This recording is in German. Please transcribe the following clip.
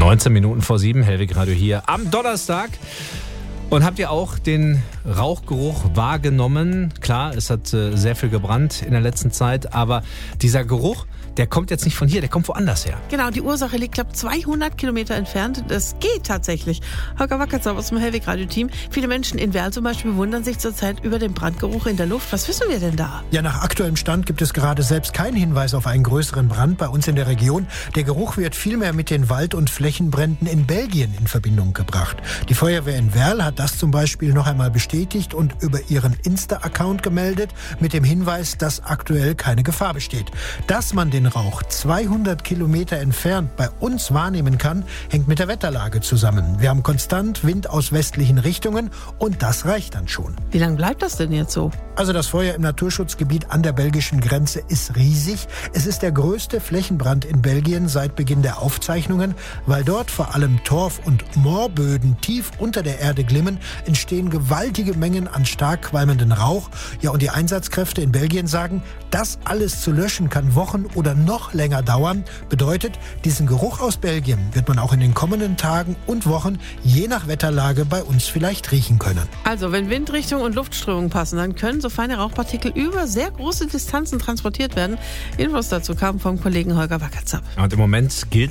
19 Minuten vor 7, Hellwig Radio hier am Donnerstag. Und habt ihr auch den Rauchgeruch wahrgenommen? Klar, es hat sehr viel gebrannt in der letzten Zeit, aber dieser Geruch, der kommt jetzt nicht von hier, der kommt woanders her. Genau, die Ursache liegt, glaube ich, 200 Kilometer entfernt. Das geht tatsächlich. Holger Wackertz aus dem Hellwig-Radio-Team. Viele Menschen in Werl zum Beispiel wundern sich zurzeit über den Brandgeruch in der Luft. Was wissen wir denn da? Ja, nach aktuellem Stand gibt es gerade selbst keinen Hinweis auf einen größeren Brand bei uns in der Region. Der Geruch wird vielmehr mit den Wald- und Flächenbränden in Belgien in Verbindung gebracht. Die Feuerwehr in Werl hat das zum Beispiel noch einmal bestätigt und über ihren Insta-Account gemeldet, mit dem Hinweis, dass aktuell keine Gefahr besteht. Dass man den Rauch 200 Kilometer entfernt bei uns wahrnehmen kann, hängt mit der Wetterlage zusammen. Wir haben konstant Wind aus westlichen Richtungen und das reicht dann schon. Wie lange bleibt das denn jetzt so? Also das Feuer im Naturschutzgebiet an der belgischen Grenze ist riesig. Es ist der größte Flächenbrand in Belgien seit Beginn der Aufzeichnungen. Weil dort vor allem Torf- und Moorböden tief unter der Erde glimmen, entstehen gewaltige Mengen an stark qualmenden Rauch. Ja, und die Einsatzkräfte in Belgien sagen, das alles zu löschen kann Wochen oder noch länger dauern. Bedeutet, diesen Geruch aus Belgien wird man auch in den kommenden Tagen und Wochen je nach Wetterlage bei uns vielleicht riechen können. Also, wenn Windrichtung und Luftströmung passen, dann können so feine Rauchpartikel über sehr große Distanzen transportiert werden. Infos dazu kamen vom Kollegen Holger Wackertz. Und im Moment gilt